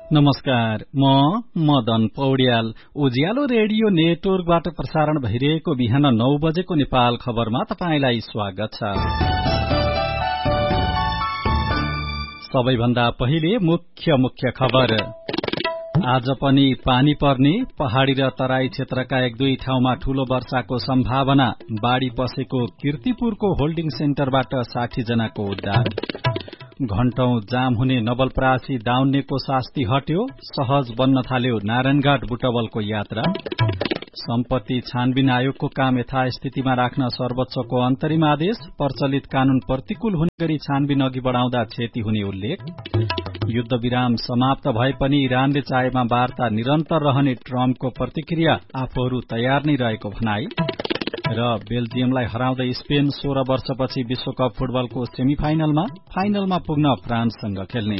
नमस्कार, म मदन पौड्याल। उज्यालो रेडियो नेटवर्कबाट प्रसारण भइरहेको बिहान 9 बजेको नेपाल खबरमा तपाईंलाई स्वागत छ। सबैभन्दा पहिले मुख्य खबर। आज पनि पानी पर्ने, पहाड़ी र तराई क्षेत्रका एक दुई ठाउँमा ठूलो वर्षाको सम्भावना। बाढ़ी पसेको कीर्तिपुरको होल्डिङ सेन्टरबाट 60 जनाको उद्धार। घण्टौं जाम हुने नवलपरासी दाउन्नेको शास्ति हट्यो, सहज बन्न थाल्यो नारायणघाट बुटवलको यात्रा। सम्पत्ति छानबिन आयोगको काम यथास्थितिमा राख्न सर्वोच्चको अन्तरिम आदेश। प्रचलित कानून प्रतिकूल हुने गरी छानबिन अघि बढ़ाउँदा क्षति हुने उल्लेख। युद्ध विराम समाप्त भए पनि इरानले चाहेमा वार्ता निरन्तर रहने ट्रम्पको प्रतिक्रिया, आफूहरू तयार नै रहेको भनाई। र बेल्जियमलाई हराउँदै स्पेन 16 वर्षपछि विश्वकप फुटबलको फाइनलमा पुग्न फ्रान्ससँग खेल्ने।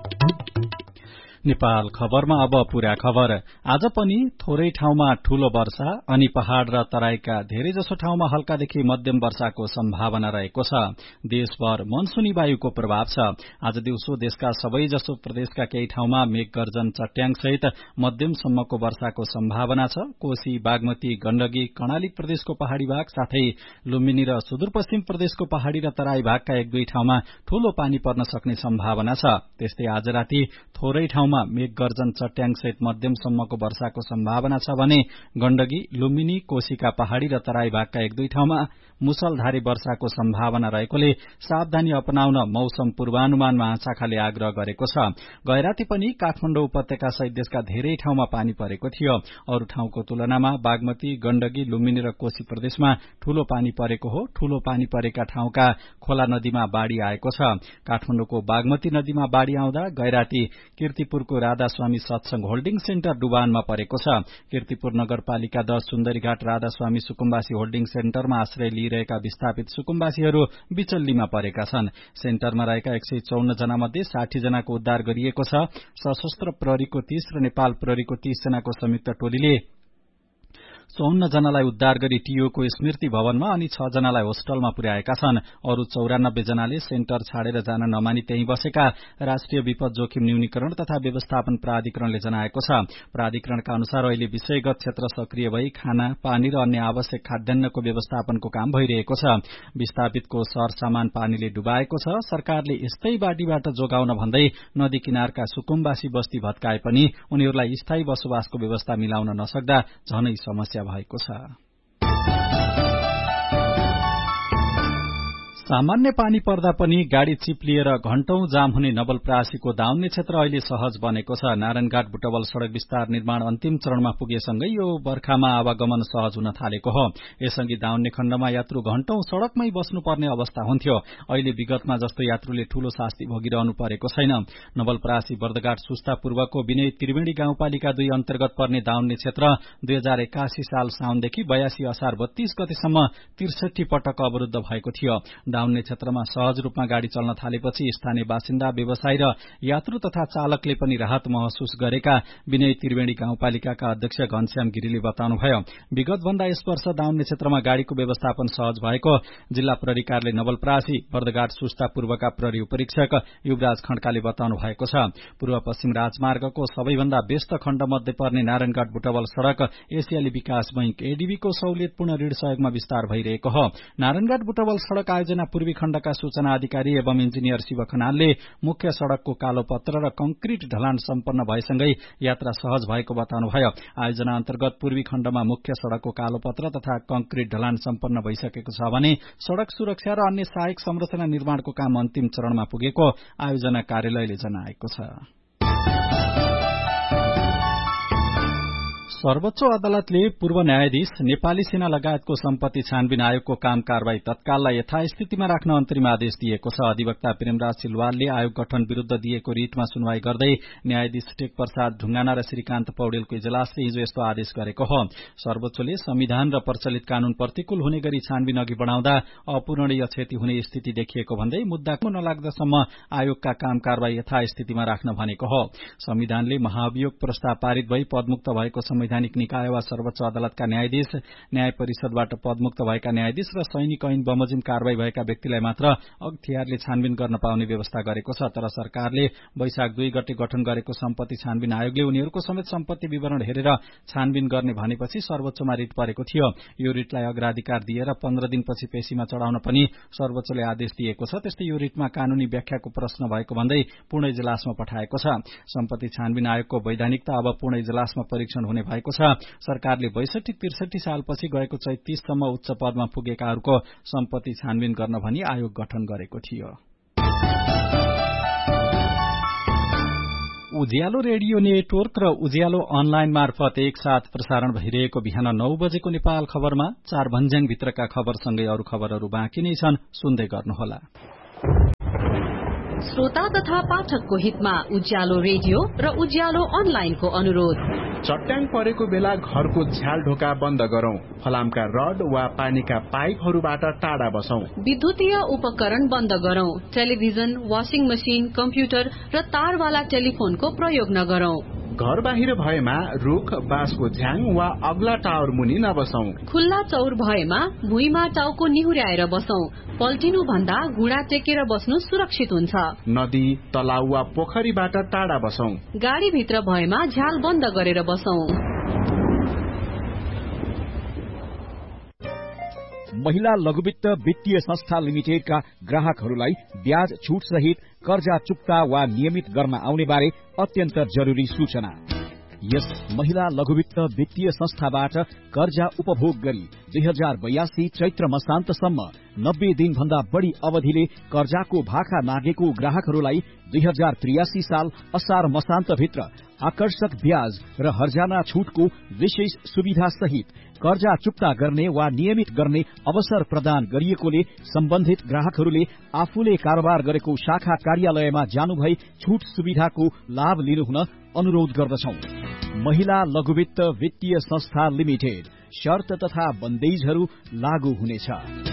नेपाल खबरमा अब पूरा खबर। आज पनि थोरै ठाउँमा ठूलो वर्षा अनि पहाड़ र तराईका धेरैजसो ठाउँमा हल्कादेखि मध्यम वर्षाको सम्भावना रहेको छ। देशभर मनसुनी वायुको प्रभाव छ। आज दिउँसो देशका सबैजसो प्रदेशका केही ठाउँमा मेघ गर्जन चट्याङ सहित मध्यमसम्मको वर्षाको सम्भावना छ। कोशी, बागमती, गण्डकी, कर्णाली प्रदेशको पहाड़ी भाग साथै लुम्बिनी र सुदूरपश्चिम प्रदेशको पहाड़ी र तराई भागका एक दुई ठाउँमा ठूलो पानी पर्न सक्ने सम्भावना छ। त्यस्तै आज राति थोरै ठाउँमा मेघ गर्जन चट्याङ सहित मध्यमसम्मको वर्षाको सम्भावना छ भने गण्डकी, लुम्बिनी, कोशीका पहाड़ी र तराई भागका एक दुई ठाउँमा मुसलधारे वर्षाको सम्भावना रहेकोले सावधानी अपनाउन मौसम पूर्वानुमान महाशाखाले आग्रह गरेको छ। गैराती पनि काठमाडौँ उपत्यका सहित देशका धेरै ठाउँमा पानी परेको थियो। अरू ठाउँको तुलनामा बागमती, गण्डकी, लुम्बिनी र कोशी प्रदेशमा ठूलो पानी परेको हो। ठूलो पानी परेका ठाउँका खोला नदीमा बाढ़ी आएको छ। काठमाडौँको बागमती नदीमा बाढ़ी आउँदा गैराती कीर्तिपुरको राधास्वामी सत्संग होल्डिङ सेन्टर डुबानमा परेको छ। कीर्तिपुर नगरपालिका 10 सुन्दरीघाट राधास्वामी सुकुम्बासी होल्डिङ सेन्टरमा आश्रय लिइरहेका विस्थापित सुकुम्बासीहरू बिचल्लीमा परेका छन्। सेन्टरमा रहेका 154 जना मध्ये 60 जनाको उद्धार गरिएको छ। सशस्त्र प्रहरीको 30 र नेपाल प्रहरीको 30 जनाको संयुक्त टोलीले 54 जनालाई उद्धार गरी टीओको स्मृति भवनमा अनि 6 जनालाई होस्टलमा पुर्याएका छन्। अरू 94 जनाले सेन्टर छाडेर जान नमानी त्यही बसेका राष्ट्रिय विपद जोखिम न्यूनीकरण तथा व्यवस्थापन प्राधिकरणले जनाएको छ। प्राधिकरणका अनुसार अहिले विषयगत क्षेत्र सक्रिय भई खाना, पानी र अन्य आवश्यक खाद्यान्नको व्यवस्थापनको काम भइरहेको छ। विस्थापितको सरसामान पानीले डुबाएको छ। सरकारले यस्तै बाढीबाट जोगाउन भन्दै नदी किनारका सुकुम्बासी बस्ती भत्काए पनि उनीहरूलाई स्थायी बसोबासको व्यवस्था मिलाउन नसक्दा झनै समस्या भएको छ। सामान्य पानी पर्दा पनि गाड़ी चिप्लिएर घण्टौं जाम हुने नवलपरासीको दाउन्ने क्षेत्र अहिले सहज बनेको छ। नारायणघाट बुटवल सड़क विस्तार निर्माण अन्तिम चरणमा पुगेसँगै यो बर्खामा आवागमन सहज हुन थालेको हो। यसअघि दाउन्ने खण्डमा यात्रु घण्टौं सड़कमै बस्नुपर्ने अवस्था हुन्थ्यो। अहिले विगतमा जस्तो यात्रुले ठूलो शास्ति भोगिरहनु परेको छैन। नवलपरासी बर्दघाट सुस्ता पूर्वको विनय त्रिवेणी गाउँपालिका 2 अन्तर्गत पर्ने दाउन्ने क्षेत्र 2081 साल साउनदेखि 82 असार 32 गतेसम्म 63 पटक अवरुद्ध भएको थियो। दाउन्ने क्षेत्रमा सहज रूपमा गाड़ी चल्न थालेपछि स्थानीय बासिन्दा, व्यवसायी र यात्रु तथा चालकले पनि राहत महसुस गरेका विनय त्रिवेणी गाउँपालिकाका अध्यक्ष घनश्याम गिरीले बताउनुभयो। विगत भन्दा यस वर्ष दाउन्ने क्षेत्रमा गाड़ीको व्यवस्थापन सहज भएको जिल्ला प्रहरी कार्यालय नवलपरासी बर्दघाट सुस्ता पूर्वका प्रहरी उपरीक्षक युवराज खड्काले बताउनु भएको छ। पूर्व पश्चिम राजमार्गको सबैभन्दा व्यस्त खण्ड मध्ये पर्ने नारायणघाट बुटवल सड़क एसियाली विकास बैंक एडीबीको सहुलियतपूर्ण ऋण सहयोगमा विस्तार भइरहेको हो। नारायणघाट बुटवल सड़क आयोजना पूर्वी खण्डका सूचना अधिकारी एवं इन्जिनियर शिव खनालले मुख्य सड़कको कालो पत्र र कंक्रिट ढलान सम्पन्न भएसँगै यात्रा सहज भएको बताउनुभयो। आयोजना अन्तर्गत पूर्वी खण्डमा मुख्य सड़कको कालो पत्र तथा कंक्रिट ढलान सम्पन्न भइसकेको छ भने सड़क सुरक्षा र अन्य सहायक संरचना निर्माणको काम अन्तिम चरणमा पुगेको आयोजना कार्यालयले जनाएको छ। सर्वोच्च अदालतले पूर्व न्यायाधीश, नेपाली सेना लगायतको सम्पत्ति छानबिन आयोगको काम कारवाही तत्काललाई यथास्थितिमा राख्न अन्तरिम आदेश दिएको छ। अधिवक्ता प्रेमराज सिलवालले आयोग गठन विरूद्ध दिएको रिटमा सुनवाई गर्दै न्यायाधीश टेक प्रसाद ढुंगाना र श्रीकान्त पौडेलको इजलासले हिजो यस्तो आदेश गरेको हो। सर्वोच्चले संविधान र प्रचलित कानून प्रतिकूल हुने गरी छानबिन अघि बढ़ाउँदा अपूरणीय क्षति हुने स्थिति देखिएको भन्दै मुद्दाको नलाग्दासम्म आयोगका काम कारवाही यथास्थितिमा राख्न भनेको हो। संविधानले महाभियोग प्रस्ताव पारित भई पदमुक्त भएको समय संवैधानिक निकाय वा सर्वोच्च अदालतका न्यायाधीश, न्याय परिषदबाट पदमुक्त भएका न्यायाधीश र सैनिक ऐन बमोजिम कारवाही भएका व्यक्तिलाई मात्र अख्तियारले छानबिन गर्न पाउने व्यवस्था गरेको छ। तर सरकारले वैशाख 2 गते गठन गरेको सम्पत्ति छानबिन आयोगले उनीहरूको समेत सम्पत्ति विवरण हेरेर छानबिन गर्ने भनेपछि सर्वोच्चमा रिट परेको थियो। यो रिटलाई अग्राधिकार दिएर 15 दिनपछि पेशीमा चढाउन पनि सर्वोच्चले आदेश दिएको छ। त्यस्तै यो रिटमा कानूनी व्याख्याको प्रश्न भएको भन्दै पुणे इजलासमा पठाएको छ। सम्पत्ति छानबिन आयोगको वैधानिकता अब पुणे इजलासमा परीक्षण हुने भएको छ। सरकारले 62-63 सालपछि गएको चैत 30 सम्म उच्च पदमा पुगेकाहरूको सम्पत्ति छानबिन गर्न भनी आयोग गठन गरेको थियो। उज्यालो रेडियो नेटवर्क र उज्यालो अनलाइन मार्फत एकसाथ प्रसारण भइरहेको बिहान 9 बजेको नेपाल खबरमा 4 भन्ज्याङभित्रका खबरसँगै अरू खबरहरू बाँकी नै छन्, सुन्दै गर्नुहोला। श्रोता तथा पाठकको हितमा उज्यालो रेडियो र उज्यालो अनलाइनको अनुरोध। चट्याङ परेको बेला घरको झ्याल ढोका बन्द गरौं, फलामका रड वा पानीका पाइपहरूबाट टाढा बसौं, विद्युतीय उपकरण बन्द गरौं, टेलिभिजन, वाशिङ मशिन, कम्प्युटर र तारवाला टेलिफोनको प्रयोग नगरौं। घर बाहिर भएमा रुख, बाँसको झ्याङ वा अग्ला टावर मुनि नबसौं। खुल्ला चौर भएमा भुइँमा टाउको निहुर्याएर बसौं। पल्टिनु भन्दा घुँडा टेकेर बस्नु सुरक्षित हुन्छ। नदी, तलाउ वा पोखरीबाट टाढा बसौं। गाडी भित्र भएमा झ्याल बन्द गरेर बसौं। महिला लघुवित्त वित्तीय संस्था लिमिटेडका ग्राहकहरूलाई ब्याज छुट सहित कर्जा चुक्ता वा नियमित गर्न आउने बारे अत्यन्त जरुरी सूचना। यस महिला लघुवित्त वित्तीय संस्थाबाट कर्जा उपभोग गरी 2082 चैत्र मसान्तसम्म 90 दिनभन्दा बढ़ी अवधिले कर्जाको भाका नागेको ग्राहकहरूलाई 2083 साल असार मसान्तभित्र आकर्षक ब्याज र हर्जाना छुटको विशेष सुविधा सहित कर्जा चुक्ता गर्ने वा नियमित गर्ने अवसर प्रदान गरिएकोले सम्बन्धित ग्राहकहरूले आफूले कारोबार गरेको शाखा कार्यालयमा जानुभई छुट सुविधाको लाभ लिनुहुन अनुरोध गर्दछौं। महिला लघुवित्त वित्तीय संस्था लिमिटेड, शर्त तथा बन्देजहरू लागू हुनेछ।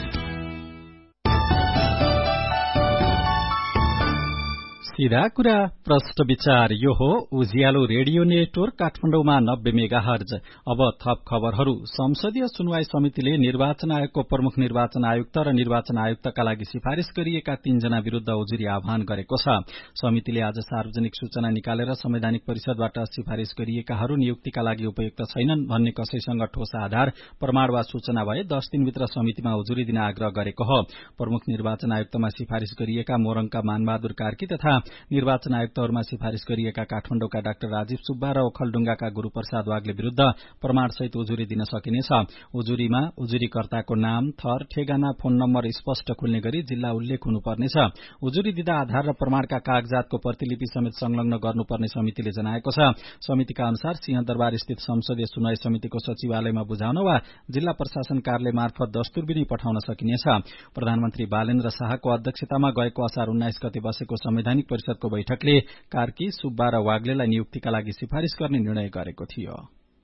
सीधा कुरा प्रश्न विचार, यो हो उज्यालो रेडियो नेटवर्क काठमाडौँमा 90 मेगाहर्ज। अब थप खबरहरू। संसदीय सुनवाई समितिले निर्वाचन आयोगको प्रमुख निर्वाचन आयुक्त र निर्वाचन आयुक्तका लागि सिफारिश गरिएका 3 जना विरूद्ध उजुरी आह्वान गरेको छ। समितिले आज सार्वजनिक सूचना निकालेर संवैधानिक परिषदबाट सिफारिश गरिएकाहरू नियुक्तिका लागि उपयुक्त छैनन् भन्ने कसैसँग ठोस आधार, प्रमाण वा सूचना भए 10 दिनभित्र समितिमा उजुरी दिन आग्रह गरेको हो। प्रमुख निर्वाचन आयुक्तमा सिफारिश गरिएका मोरङका मानबहादुर कार्की तथा निर्वाचन आयुक्तहरूमा सिफारिश गरिएका काठमाडौँका डाक्टर राजीव सुब्बा र ओखलढुंगाका गुरूप्रसाद वाग्ले विरूद्ध प्रमाणसहित उजुरी दिन सकिनेछ। उजुरीमा उजुरीकर्ताको नाम, थर, ठेगाना, फोन नम्बर स्पष्ट खुल्ने गरी जिल्ला उल्लेख हुनुपर्नेछ। उजुरी दिँदा आधार र प्रमाणका कागजातको प्रतिलिपि समेत संलग्न गर्नुपर्ने समितिले जनाएको छ। समितिका अनुसार सिंहदरबार स्थित संसदीय सुनवाई समितिको सचिवालयमा बुझाउन वा जिल्ला प्रशासन कार्यालय मार्फत दस्तुर पनि पठाउन सकिनेछ। प्रधानमन्त्री बालेन्द्र शाहको अध्यक्षतामा गएको असार 19 गते बसेको संवैधानिक परिषदको बैठकले कार्की, सुब्बा र वाग्लेलाई नियुक्तिका लागि सिफारिश गर्ने निर्णय गरेको थियो।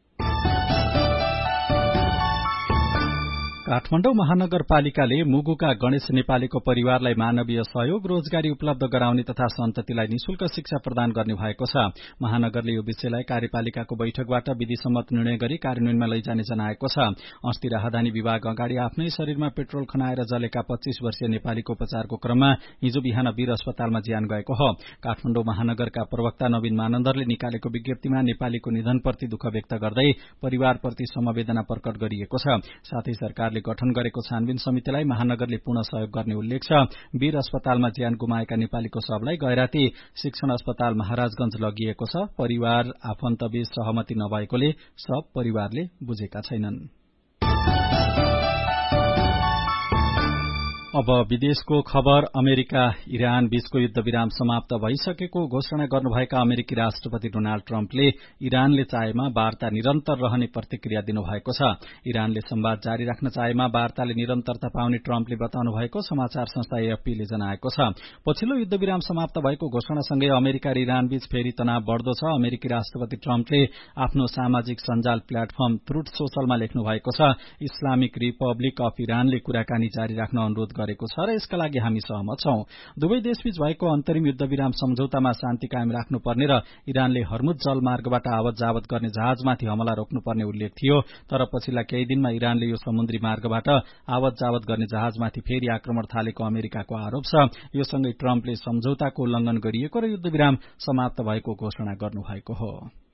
काठमाडौँ महानगरपालिकाले मुगुका गणेश नेपालीको परिवारलाई मानवीय सहयोग, रोजगारी उपलब्ध गराउने तथा सन्ततिलाई निशुल्क शिक्षा प्रदान गर्ने भएको छ। महानगरले यो विषयलाई कार्यपालिकाको बैठकबाट विधिसम्मत निर्णय गरी कार्यान्वयनमा लैजाने जनाएको छ। अस्ति राहदानी विभाग अगाडि आफ्नै शरीरमा पेट्रोल खनाएर जलेका 25 वर्षीय नेपालीको उपचारको क्रममा हिजो बिहान वीर अस्पतालमा ज्यान गएको हो। काठमाडौँ महानगरका प्रवक्ता नवीन मानन्दरले निकालेको विज्ञप्तिमा नेपालीको निधनप्रति दुःख व्यक्त गर्दै परिवारप्रति समवेदना प्रकट गरिएको छ। साथै सरकारले गठन गरेको छानबिन समितिलाई महानगरले पूर्ण सहयोग गर्ने उल्लेख छ। वीर अस्पतालमा ज्यान गुमाएका नेपालीको शवलाई गैराती शिक्षण अस्पताल महाराजगंज लगिएको छ। परिवार आफन्तबीच सहमति नभएकोले सब परिवारले बुझेका छैनन्। अब विदेशको खबर। अमेरिका इरान बीचको युद्ध विराम समाप्त भइसकेको घोषणा गर्नुभएका अमेरिकी राष्ट्रपति डोनाल्ड ट्रम्पले इरानले चाहेमा वार्ता निरन्तर रहने प्रतिक्रिया दिनुभएको छ। इरानले संवाद जारी राख्न चाहेमा वार्ताले निरन्तरता पाउने ट्रम्पले बताउनु भएको समाचार संस्था एएफपीले जनाएको छ। पछिल्लो युद्ध विराम समाप्त भएको घोषणासँगै अमेरिका र इरान बीच फेरि तनाव बढ़दो छ। अमेरिकी राष्ट्रपति ट्रम्पले आफ्नो सामाजिक सञ्जाल प्लेटफर्म ट्रुथ सोशलमा लेख्नु भएको छ, इस्लामिक रिपब्लिक अफ इरानले कुराकानी जारी राख्न अनुरोध गरेको छ र यसका लागि हामी सहमत छौं। दुवै देशबीच भएको अन्तरिम युद्धविराम सम्झौतामा शान्ति कायम राख्नुपर्ने र इरानले हर्मुज जलमार्गबाट आवत जावत गर्ने जहाजमाथि हमला रोक्नुपर्ने उल्लेख थियो। तर पछिल्ला केही दिनमा इरानले यो समुद्री मार्गबाट आवत जावत गर्ने जहाजमाथि फेरि आक्रमण थालेको अमेरिकाको आरोप छ। यो सँगै ट्रम्पले सम्झौताको उल्लंघन गरिएको र युद्धविराम समाप्त भएको घोषणा गर्नुभएको हो।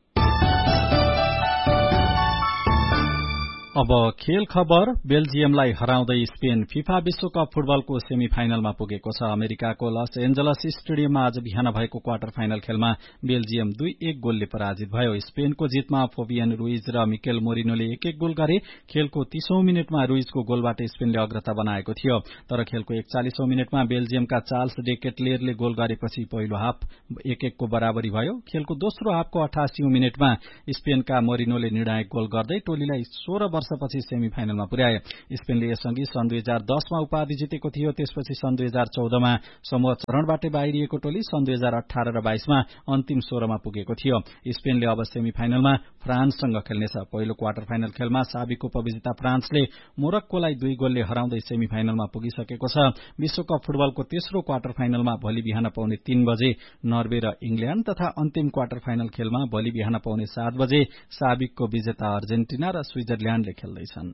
अब खेल खबर। बेल्जियमलाई हराउँदै स्पेन फिफा विश्वकप फुटबलको सेमी फाइनलमा पुगेको छ। अमेरिकाको लस एन्जलस स्टेडियममा आज बिहान भएको क्वार्टर फाइनल खेलमा बेल्जियम 2-1 गोलले पराजित भयो। स्पेनको जितमा फोबियन रुइज र मिकेल मोरिनोले 1-1 गोल गरे। खेलको 30औं मिनेटमा रुइजको गोलबाट स्पेनले अग्रता बनाएको थियो। तर खेलको 41औं मिनेटमा बेल्जियमका चार्ल्स डे केटलेरले गोल गरेपछि पहिलो हाफ 1-1 को बराबरी भयो। खेलको दोस्रो हाफको 88औं मिनेटमा स्पेनका मोरिनोले निर्णायक गोल गर्दै टोलीलाई 16 वर्षपछि सेमी फाइनलमा पुर्याए। स्पेनले यसअघि सन् 2010 मा उपाधि जितेको थियो। त्यसपछि सन् 2014 मा समूह चरणबाटै बाहिरिएको टोली सन् 2018 र 22 मा अन्तिम 16 मा पुगेको थियो। स्पेनले अब सेमी फाइनलमा फ्रान्ससँग खेल्नेछ। पहिलो क्वार्टर फाइनल खेलमा साबिक उपविजेता फ्रान्सले मोरक्कोलाई 2 गोलले हराउँदै सेमी फाइनलमा पुगिसकेको छ। विश्वकप फुटबलको तेस्रो क्वार्टर फाइनलमा भोलि बिहान पाउने 3 बजे नर्वे र इंग्ल्याण्ड तथा अन्तिम क्वार्टर फाइनल खेलमा भोलि बिहान पाउने 7 बजे साबिकको विजेता अर्जेन्टिना र स्विजरल्याण्डले खेल्दैछन्।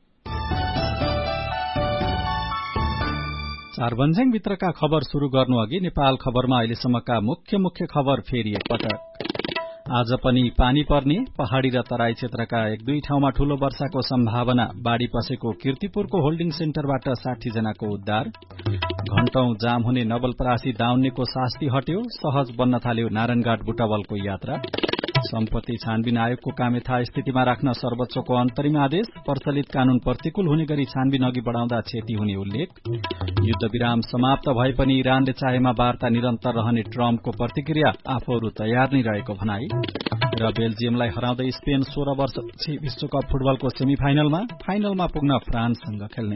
चारबन्ज्याङ भित्रका खबर शुरू गर्नु अघि नेपाल खबरमा अहिलेसम्मका मुख्य खबर फेरि एकपटक। आज पनि पानी पर्ने, पहाड़ी र तराई क्षेत्रका 1-2 ठाउँमा ठूलो वर्षाको सम्भावना। बाढ़ी पसेको कीर्तिपुरको होल्डिङ सेन्टरबाट 60 जनाको उद्धार। घण्टौं जाम हुने नवलपरासी दाउन्नेको शास्ति हट्यो। सहज बन्न थाल्यो नारायणघाट बुटवलको यात्रा। सम्पत्ति छानबिन आयोगको काम यथास्थितिमा राख्न सर्वोच्चको अन्तरिम आदेश। प्रचलित कानून प्रतिकूल हुने गरी छानबिन अघि बढ़ाउँदा क्षति हुने उल्लेख। युद्धविराम समाप्त भए पनि इरानले चाहेमा वार्ता निरन्तर रहने ट्रम्पको प्रतिक्रिया। आफूहरू तयार नै रहेको भनाई। र बेल्जियमलाई हराउँदै स्पेन 16 वर्षपछि विश्वकप फुटबलको सेमी फाइनलमा पुग्न फ्रान्ससँग खेल्ने।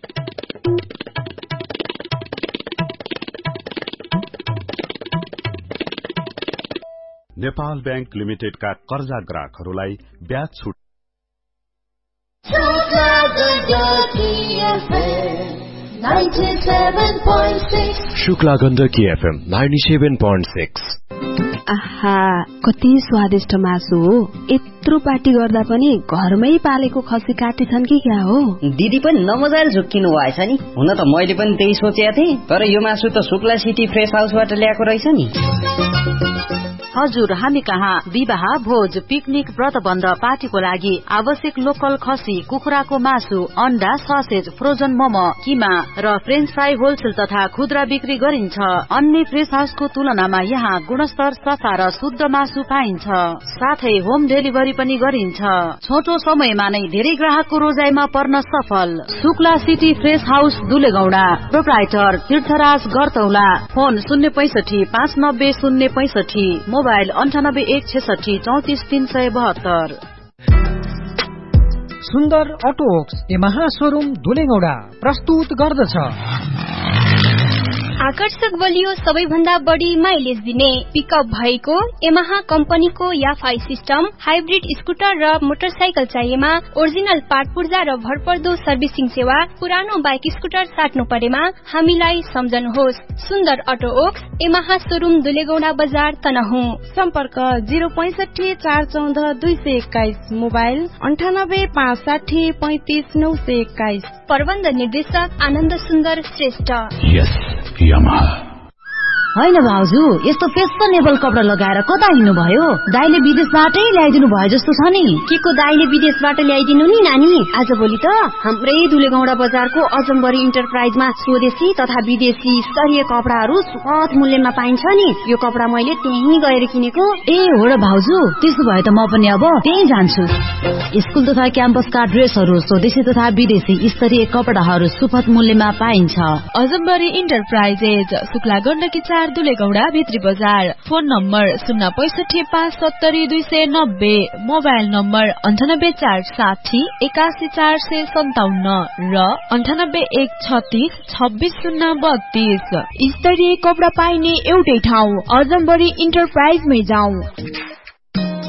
नेपाल बैंक लिमिटेडका कर्जा ग्राहकहरूलाई ब्याज छुट। शुक्ला गण्डकी एफएम 97.6। आहा, कति स्वादिष्ट मासु हो। यत्रो पार्टी गर्दा पनि घरमै पालेको खसी काटेछन् कि क्या हो? दिदी पनि नमजाले झुक्किनु भएछ नि। हुन त मैले पनि त्यही सोचेको थिएँ, तर यो मासु त शुक्ला सिटी फ्रेश हाउसबाट ल्याएको रहेछ नि। हजुर, हामी कहाँ विवाह, भोज, पिकनिक, व्रतबन्ध, पार्टीको लागि आवश्यक लोकल खसी, कुखुराको मासु, अण्डा, ससेज, फ्रोजन मोमो, किमा र फ्रेन्च फ्राई होलसेल तथा खुद्रा बिक्री गरिन्छ। अन्य फ्रेश हाउसको तुलनामा यहाँ गुणस्तर, सफा र शुद्ध मासु पाइन्छ। साथै होम डेलिभरी पनि गरिन्छ। छोटो समयमा नै धेरै ग्राहकको रोजाइमा पर्न सफल Shukla city fresh house दुलेगौडा। Proprietor तीर्थराज गरतौला। Phone 065 590 065, mobile 98 166 34 372। सुन्दर अटोवर्क्स यमहा शोरूम दुलेगौडा प्रस्तुत गर्दछ आकर्षक बलियो सबैभन्दा बढी माइलेज दिने पिकअप भएको यमहा कम्पनीको याफाई सिस्टम, हाइब्रिड स्कुटर र मोटरसाइकल चाहिएमा ओरिजिनल पार्ट पुर्जा र भरपर्दो सर्भिसिङ सेवा। पुरानो बाइक स्कुटर साट्नु परेमा हामीलाई सम्झनुहोस्। सुन्दर अटो ओक्स यमहा शोरूम दुलेगौडा बजार तनहुँ। सम्पर्क 065 414 221, मोबाइल 98 560 35 921। प्रबन्ध निर्देशक आनन्द सुन्दर श्रेष्ठ। होइन भाउजू, यस्तो फेसनेबल कपडा लगाएर कता हिँड्नु भयो? दाइले विदेशबाटै ल्याइदिनु भयो जस्तो छ नि। के को दाइले विदेशबाट ल्याइदिनु नि नानी? आजभोलि त हाम्रै दुलेगौडा बजारको अजम्बरी इन्टरप्राइजमा स्वदेशी तथा विदेशी स्तरीय कपडाहरू सुपथ मूल्यमा पाइन्छ नि। यो कपडा मैले त्यहीँ गएर किनेको। ए हो र भाउजू, त्यसो भए त म पनि अब त्यही जान्छु। स्कुल तथा क्याम्पसका ड्रेसहरू स्वदेशी तथा विदेशी स्तरीय कपडाहरू सुपथ मूल्यमा पाइन्छ। अजम्बरी इन्टरप्राइजेज, शुक्ला गण्डकी 4 दुलेगौडा भित्री बजार। फोन नम्बर 065 570 290, मोबाइल नम्बर 98 460 81 457 र 98 136 26 032। स्तरीय कपडा पाइने एउटै ठाउँ अजम्बरी इन्टरप्राइजमै जाउँ।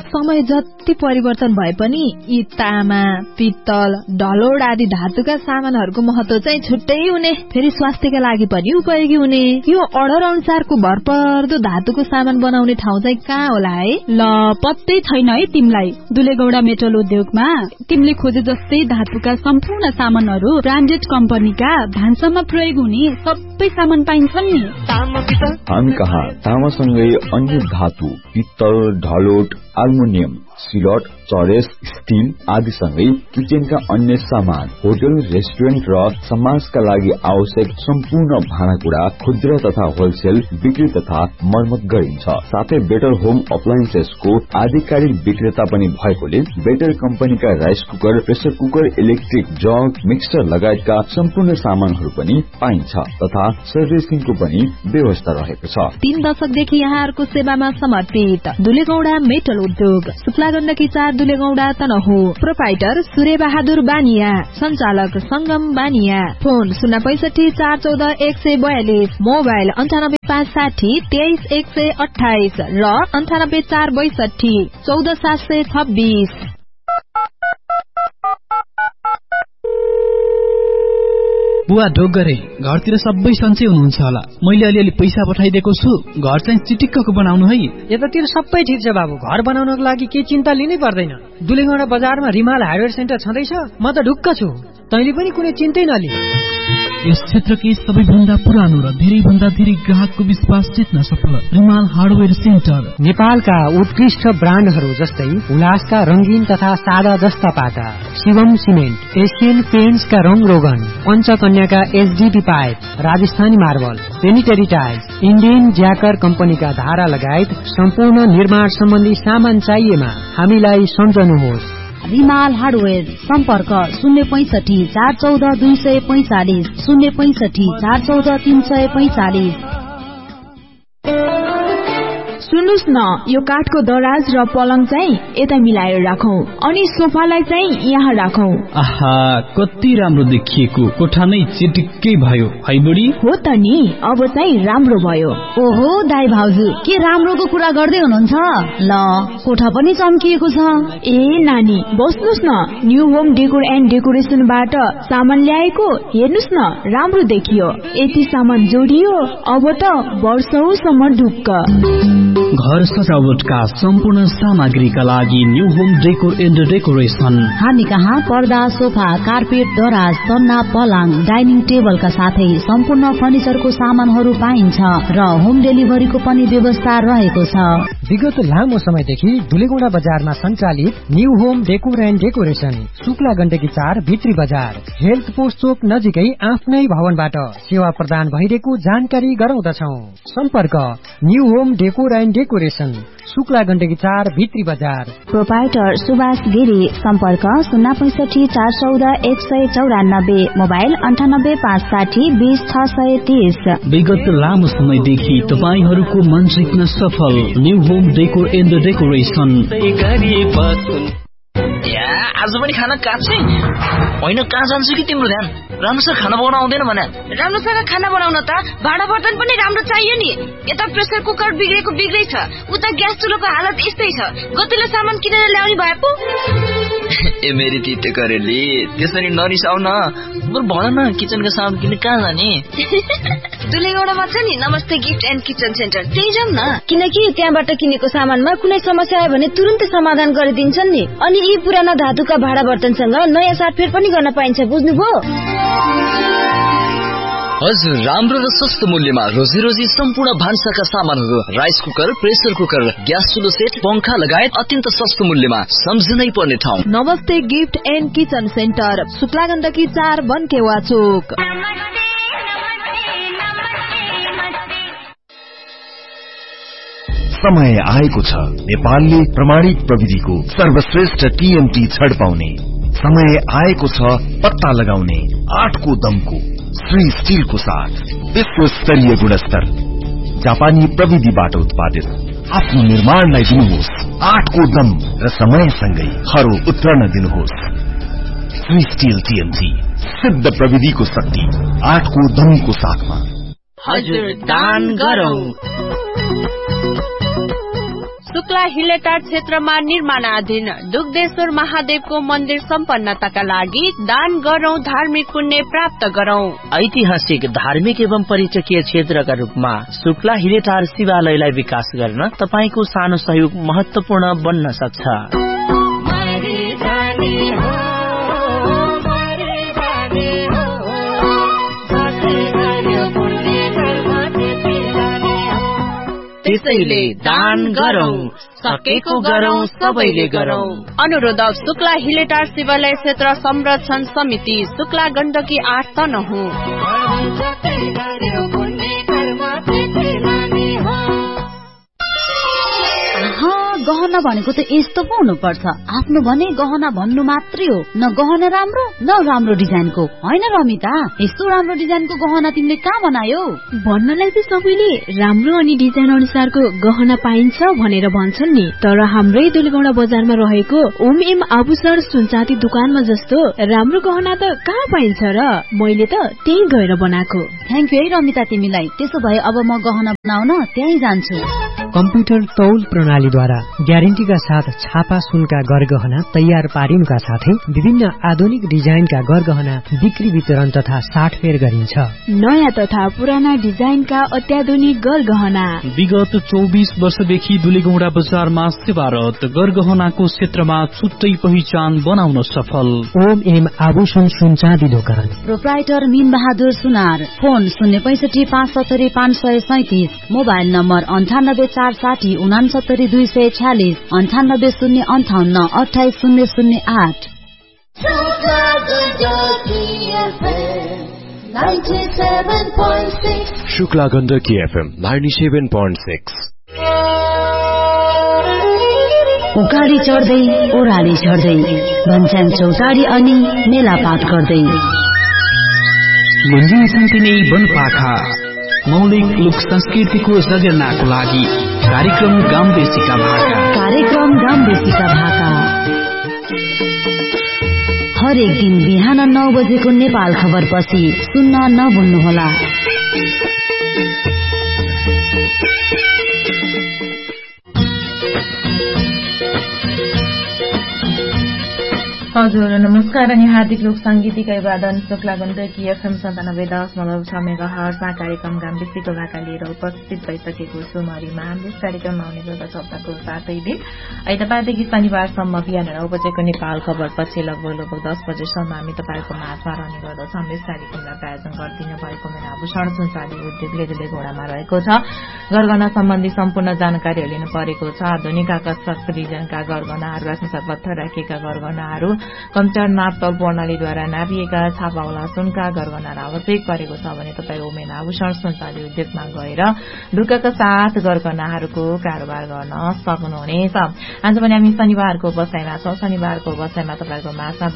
समय जति परिवर्तन भए पनि यी तामा, पित्तल, ढलोड आदि धातुका सामानहरूको महत्व चाहिँ छुट्टै हुने, फेरि स्वास्थ्यका लागि पनि उपयोगी हुने। यो अर्डर अनुसारको भरपर्दो धातुको सामान बनाउने ठाउँ चाहिँ कहाँ होला है? ल पत्तै छैन है तिमीलाई। दुलेगौडा मेटल उद्योगमा तिमीले खोजे जस्तै धातुका सम्पूर्ण सामानहरू ब्रान्डेड कम्पनीका भान्सामा प्रयोग हुने सबै सामान पाइन्छन् नि। हामी कहाँ तामासँगै अन्य धातु, पित्तल, ढलोट, एल्युमिनियम, सिलट, चरेस, स्टील आदि सँगै किचनका अन्य सामान, होटल, रेस्टुरेन्ट र समाजका लागि आवश्यक सम्पूर्ण भाँडाकुँडा खुद्रा तथा होलसेल बिक्री तथा मर्मत गरिन्छ। साथै बेटर होम अप्लायन्सेसको आधिकारिक विक्रेता पनि भएकोले बेटर कम्पनीका rice cooker, pressure cooker, electric jug, mixer लगायतका सम्पूर्ण सामानहरू पनि पाइन्छ तथा सर्भिसिङको पनि व्यवस्था रहेको छ। 3 दशकदेखि यहाँहरूको सेवामा समर्पित दुलेगौडा मेटल उद्योग, शुक्ला गण्डकी 4 दुलेगौडा तनहु। प्रोपाइटर सूर्य बहादुर बानिया, संचालक संगम बानिया। फोन 065 414 142, मोबाइल 98560 23128 र 98462 14726। बुवा ढोक गरे, घरतिर सबै सन्चै हुनुहुन्छ होला। मैले अलिअलि पैसा पठाइदिएको छु, घर चाहिँ चिटिक्कको बनाउनु है। यतातिर सबै ठिक छ बाबु, घर बनाउनको लागि के चिन्ता लिनै पर्दैन। दुलेगौडा बजारमा रिमाल हार्डवेयर सेन्टर छँदैछ, म त ढुक्क छु। तैँले पनि कुनै चिन्तै नलि। यस क्षेत्रकै सबैभन्दा पुरानो र धेरै भन्दा धेरै ग्राहकको विश्वास जित्न सफल रिमाल हार्डवेयर सेन्टर। नेपालका उत्कृष्ट ब्रान्डहरू जस्तै उल्लासका रंगीन तथा सादा जस्ता पाटा, शिवम सिमेन्ट, एशियन पेन्ट्सका रंग रोगन, पञ्चकन्याका HDP pipe, Rajasthani marble, sanitary tiles, Indian ज्याकर कम्पनीका धारा लगायत सम्पूर्ण निर्माण सम्बन्धी सामान चाहिएमा हामीलाई सम्झनुहोस्। रिमाल हार्डवेयर, सम्पर्क 065 414 245, 065 414 345। सुन्नुस् न, यो काठको दराज र पलङ चाहिँ यता मिलाएर राखौं अनि सोफालाई चाहिँ यहाँ राखौं। आहा, कति राम्रो देखिएको, कोठा नै चिटिक्कै भयो है बुढी। हो त नि, अब चाहिँ राम्रो भयो। ओहो दाइ भाउजू, के राम्रोको कुरा गर्दै हुनुहुन्छ? ल कोठा पनि चम्किएको छ। ए नानी बस्नुस् न, न्यू होम डेकोर एन्ड डेकोरेसनबाट सामान ल्याएको, हेर्नुस् न राम्रो देखियो। यति सामान जोडियो, अब त वर्षौसम्म ढुक्क। घर सजावटका सम्पूर्ण सामग्रीका लागि new home decor and decoration. हामी कहाँ पर्दा, सोफा, कार्पेट, दराज, तन्ना, पलङ, डाइनिङ टेबलका साथै सम्पूर्ण फर्निचरको सामानहरू पाइन्छ र होम डेलिभरीको पनि व्यवस्था रहेको छ। विगत लामो समयदेखि दुलेगौडा बजारमा सञ्चालित new home decor and decoration, Shukla Gandaki 4 भित्री बजार, हेल्थ पोस्ट चोक नजिकै आफ्नै भवनबाट सेवा प्रदान भइरहेको जानकारी गराउँदछौ। सम्पर्क new home decor and decoration, Shukla Gandaki 4 भित्री बजार। प्रोपाइटर सुभाष गिरी, सम्पर्क 065 414 194, मोबाइल 98 560 20 630। विगत लामो समयदेखि तपाईहरूको मन जित्न सफल new home decor and decoration. आज पनि खाना काट्छै होइन, कहाँ जान्छु कि तिम्रो ध्यान? राम्रोसँग खाना बनाउन आउँदैन भने? राम्रोसँग खाना बनाउन त भाँडा बर्तन पनि राम्रो चाहियो नि। यता प्रेसर कुकर बिग्रेको बिग्रै छ, उता ग्यास चुलोको हालत यस्तै छ। गतिलो सामान किनेर ल्याउने भए पो। ए मेरी तिते करेली, त्यसरी नरिसाउ न। बरु भन न, किचनका सामान किन्न कहाँ जाने? दुलेगौडामा छ नि नमस्ते गिफ्ट एन्ड किचन सेन्टर, त्यही जाउँ न। किनकि त्यहाँबाट किनेको सामानमा कुनै समस्या आयो भने तुरुन्तै समाधान गरिदिन्छन् नि। अनि यी पुराना धातुका भाँडा बर्तनसँग नयाँ साटफेर पनि गर्न पाइन्छ, बुझ्नुभयो? हजुर, राम्रो र सस्तो मूल्यमा रोजी रोजी सम्पूर्ण भान्साका सामानहरू, rice cooker, pressure cooker, gas चुलो set, पंखा लगायत अत्यन्त सस्तो मूल्यमा सम्झनै पर्ने ठाउँ नमस्ते gift and kitchen centre, Shukla Gandaki 4 बनकेवा चोक। समय आएको छ नेपालले प्रमाणित प्रविधिको सर्वश्रेष्ठ टीएमटी छड पाउने। समय आएको छ पत्ता लगाउने 8को दमको श्री स्टीलको साथ विश्व स्तरीय गुणस्तर जापानी प्रविधिबाट उत्पादित आफ्नो निर्माणलाई दिनुहोस् 8को दम र समयसँगै खरो उत्रन दिनुहोस्। श्री स्टील टीएमटी, सिद्ध प्रविधिको शक्ति 8को दमको साथमा। हजुर, दान गरौँ। शुक्ला हिलेटार क्षेत्रमा निर्माणाधीन दुग्धेश्वर महादेवको मन्दिर सम्पन्नताका लागि दान गरौं, धार्मिक पुण्य प्राप्त गरौं। ऐतिहासिक, धार्मिक एवं पर्यटकीय क्षेत्रका रूपमा शुक्ला हिलेटार शिवालयलाई विकास गर्न तपाईको सानो सहयोग महत्वपूर्ण बन्न सक्छ। त्यसैले दान गरौं, सकेको गरौं, सबैले गरौं। अनुरोधक शुक्ला हिलेटार शिवालय क्षेत्र संरक्षण समिति, शुक्ला गण्डकी 8 तनहुँ। गहना भनेको त यस्तो पो हुनुपर्छ। आफ्नो भने गहना भन्नु मात्रै हो, न गहना राम्रो न राम्रो डिजाइनको। होइन रमिता, यस्तो राम्रो डिजाइनको गहना तिमीले कहाँ बनायो? भन्नलाई चाहिँ सबैले राम्रो अनि डिजाइन अनुसारको गहना पाइन्छ भनेर भन्छन् नि, तर हाम्रै दुलेगौडा बजारमा रहेको ओम एम आभूषण सुनचाँदी दुकानमा जस्तो राम्रो गहना त कहाँ पाइन्छ र? मैले त त्यही गएर बनाएको। थ्याङ्क यू है रमिता तिमीलाई। त्यसो भए अब म गहना बनाउन त्यही जान्छु। कम्प्युटर तौल प्रणालीद्वारा ग्यारेन्टीका साथ छापा सुनका गरगहना तयार पारिनुका साथै विभिन्न आधुनिक डिजाइनका गरगहना बिक्री वितरण तथा साटफेर गरिन्छ। नयाँ तथा पुराना डिजाइनका अत्याधुनिक गरगहना विगत 24 वर्षदेखि दुलेगौडा बजारमा सेवारत, गरगहनाको क्षेत्रमा छुट्टै पहिचान बनाउन सफल। ओम एम आभूषण सुनचाँदी दोकान, प्रोप्राइटर मीन बहादुर सुनार, phone 065 570 537, mobile number 98460 69 246, 98 058 28। Shukla Gandaki FM 97.6। उकाली चढ्दै ओह्राली चढ्दै भन्छन् चौतारी अनि मेलापात गर्दै गुन्जिन सन्तिनै वनपाखा मौलिक लोक संस्कृतिको जगेर्नाको लागि कार्यक्रम गाउँ देशीका भाका हरेक दिन बिहान 9 बजेको नेपाल खबर पछि सुन्न नभुल्नुहोला। हजुर नमस्कार अनि हार्दिक लोक सांगीतिक अभिवादन। शुक्ला गण्डकी FM 97.6 मेगाहर्जमा कार्यक्रम गाम्बेसीको भाका लिएर उपस्थित भइसकेको छु। म रिमा। हाम्रो कार्यक्रममा आउने गर्दछ हप्ताको 7 दिन आइतबारदेखि शनिबारसम्म बिहान 9 बजेको नेपाल खबर पछि लगभग 10 बजेसम्म हामी तपाईको माझमा रहने गर्दछ। हाम्रो कार्यक्रमलाई प्रायोजन गरिदिनु भएको मेरा आभूषण सुनचाँदी उद्योगले दुलेगौडामा रहेको छ। गरगहना सम्बन्धी सम्पूर्ण जानकारीहरू लिनु परेको छ। आधुनिक आकर्षक डिजाइनका गरगहनाहरू, राख्नुसाथ पत्थर राखिएका गरगहनाहरू, कम्प्युटर नापतोल प्रणालीद्वारा नापिएका छापावाला सुनका गरगहनाहरू आवश्यक परेको छ भने तपाईँ ओमेन आभूषण सुनचाँदी उद्योगमा गएर ढुक्काका साथ गरगहनाहरूको कारोबार गर्न सक्नुहुनेछ। आज पनि हामी शनिबारको बसाइमा छौं। शनिबारको बसाइमा तपाईको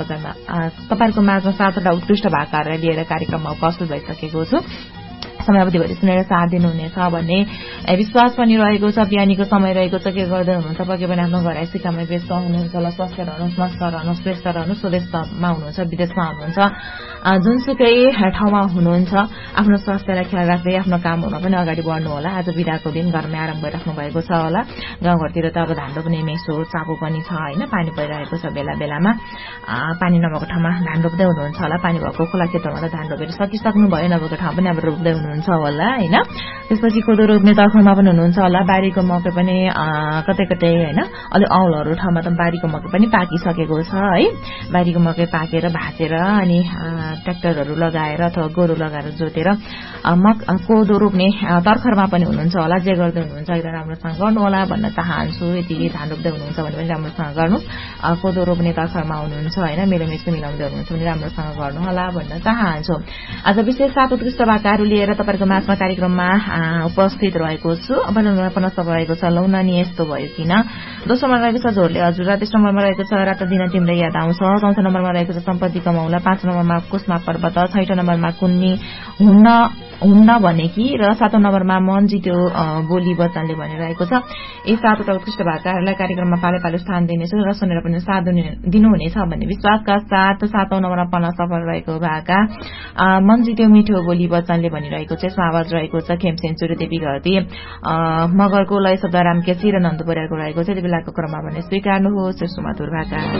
माझमा 7वटा उत्कृष्ट भाकाहरूलाई लिएर कार्यक्रममा उपस्थित भइसकेको छु। समयावधिभरि सुनेर साथ दिनुहुनेछ भन्ने विश्वास पनि रहेको छ। बिहानीको समय रहेको छ। के गर्दै हुनुहुन्छ? पक्कै पनि आफ्नो घरैसी काममा व्यस्त हुनुहुन्छ होला। स्वस्थ रहनुहोस्, मस्त रहनुहोस्, व्यस्त रहनुहोस्। स्वदेशमा हुनुहुन्छ, विदेशमा हुनुहुन्छ, जुनसुकै ठाउँमा हुनुहुन्छ, आफ्नो स्वास्थ्यलाई ख्याल राख्दै आफ्नो कामहरूमा पनि अगाडि बढ्नु होला। आज बिदाको दिन घरमै आराम गरिराख्नु भएको छ होला। गाउँघरतिर त अब धाम्रो पनि मेसो चापो पनि छ होइन। पानी परिरहेको छ बेला बेलामा। पानी नभएको ठाउँमा धान रोप्दै हुनुहुन्छ होला। पानी भएको खोला क्षेत्रमा त धान रोपेर सकिसक्नु भयो। नभएको ठाउँ पनि अब रोप्दै हुनुहुन्छ होला होइन। त्यसपछि कोदो रोप्ने तर्फमा पनि हुनुहुन्छ होला। बारीको मकै पनि कतै कतै होइन। अलि औलहरू ठाउँमा त बारीको मकै पनि पाकिसकेको छ है। बारीको मकै पाकेर भाँचेर अनि ट्र्याक्टरहरू लगाएर अथवा गोरु लगाएर जोतेर कोदो रोप्ने तर्खरमा पनि हुनुहुन्छ होला। जे गर्दै हुनुहुन्छ एकदम राम्रोसँग गर्नु होला भन्न चाहन्छु। यति धान रोप्दै हुनुहुन्छ भने पनि राम्रोसँग गर्नु। कोदो रोप्ने तर्खरमा हुनुहुन्छ होइन, मेलोमेसो मिलाउँदै हुनुहुन्छ भने राम्रोसँग गर्नु होला भन्न चाहन्छु। आज विशेष 7 उत्कृष्ट भाकाहरू लिएर तपाईको माझमा कार्यक्रममा उपस्थित रहेको छु। अब रहेको छ लौ नानी यस्तो भयो किन दोस्रो नम्बरमा रहेको छ झोरले हजुर, तेस्रो नम्बरमा रहेको छ रात दिन तिमीलाई याद आउँछ, चौथो नम्बरमा रहेको छ सम्पत्ति कमाउला, 5 नम्बरमा कुस्मा पर्वत, 6 नम्बरमा कुन्नी हुन्न भने कि, र 7 नम्बरमा मन जित्यो बोली वचनले भनिरहेको छ। यी 7वटा उत्कृष्ट भाकाहरूलाई कार्यक्रममा पाले पालो स्थान दिनेछु र सुनेर पनि साथ दिनुहुनेछ भन्ने विश्वासका साथ 7औं नम्बरमा पल्न सफल रहेको भाका मन जित्यो मिठो बोली वचनले भनिरहेको छ। यसमा आवाज रहेको छ खेमसेन सूर्यदेवी घरती, मगरको लय शब्द राम केसी र नन्दु परियारको रहेको छ। यति बेलाको क्रममा भने स्वीकार्नुहोस् सुमधुर भाका।